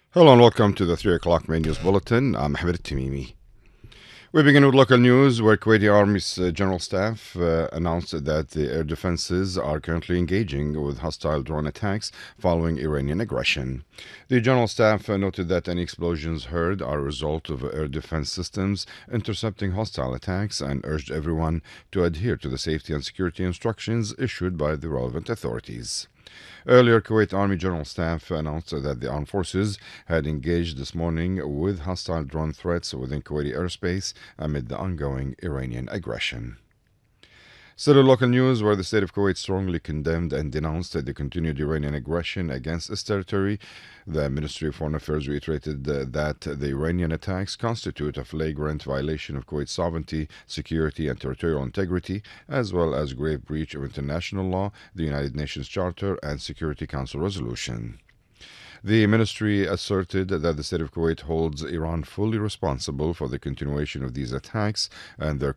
Hello and welcome to the 3 o'clock main news bulletin. I'm Mohamed Tamimi. We begin with local news where Kuwaiti Army's General Staff announced that the air defenses are currently engaging with hostile drone attacks following Iranian aggression. The General Staff noted that any explosions heard are a result of air defense systems intercepting hostile attacks and urged everyone to adhere to the safety and security instructions issued by the relevant authorities. Earlier, Kuwait Army General Staff announced that the armed forces had engaged this morning with hostile drone threats within Kuwaiti airspace amid the ongoing Iranian aggression. Still in local news, where the state of Kuwait strongly condemned and denounced the continued Iranian aggression against its territory, the Ministry of Foreign Affairs reiterated that the Iranian attacks constitute a flagrant violation of Kuwait's sovereignty, security, and territorial integrity, as well as grave breach of international law, the United Nations Charter, and Security Council resolution. The ministry asserted that the state of Kuwait holds Iran fully responsible for the continuation of these attacks and their